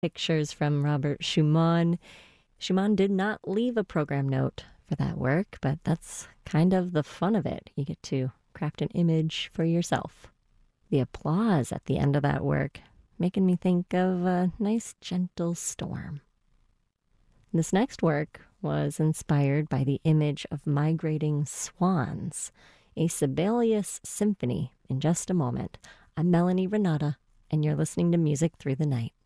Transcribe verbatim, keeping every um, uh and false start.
Pictures from Robert Schumann. Schumann did not leave a program note for that work, but that's kind of the fun of it. You get to craft an image for yourself. The applause at the end of that work making me think of a nice gentle storm. This next work was inspired by the image of migrating swans, a Sibelius symphony in just a moment. I'm Melanie Renata, and you're listening to Music Through the Night.